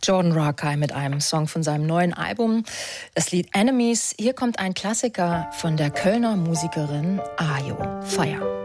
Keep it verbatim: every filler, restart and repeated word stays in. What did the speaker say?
Jordan Rakei mit einem Song von seinem neuen Album, das Lied Enemies. Hier kommt ein Klassiker von der Kölner Musikerin Ayo, Feuer.